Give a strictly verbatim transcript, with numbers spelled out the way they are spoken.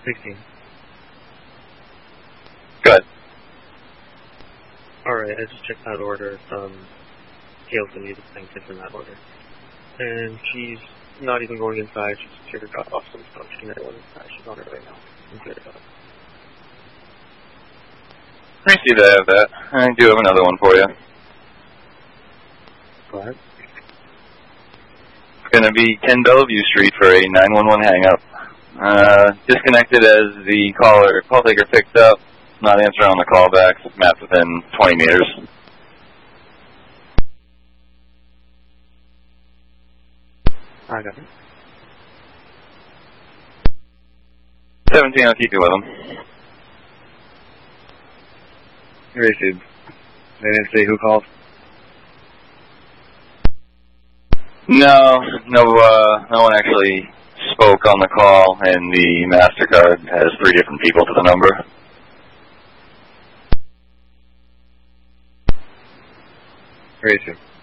sixteen. Good. Alright, I just checked that order. Um, Gail's gonna need the thing fits in that order. And she's not even going inside, she's cleared got off some stuff. She can never go inside, she's on her way now. I'm cleared off. I see that I have that. I do have another one for you. Go ahead. It's going to be ten Bellevue Street for a nine one one hang-up. Uh, disconnected as the caller, call taker picked up, not answering on the callbacks, mapped within twenty meters. I got it. seventeen, I'll keep you with them. Received. They didn't say who called? No, no, uh, no one actually spoke on the call, and the MasterCard has three different people to the number. Received.